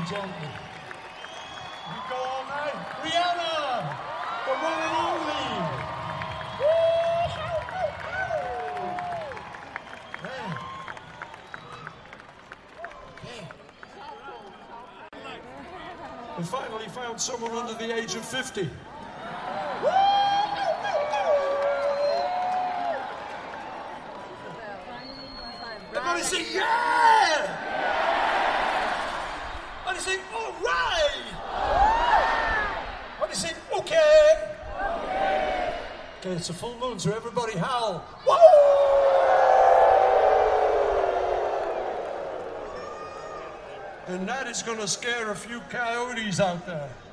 and gentlemen. We go all night. Rihanna, the one and only. Man. Okay. We finally found someone under the age of 50. Everybody say, yeah! Everybody say, all right! Everybody say, okay! Okay, it's a full moon, so everybody howl. Woo! And that is going to scare a few coyotes out there.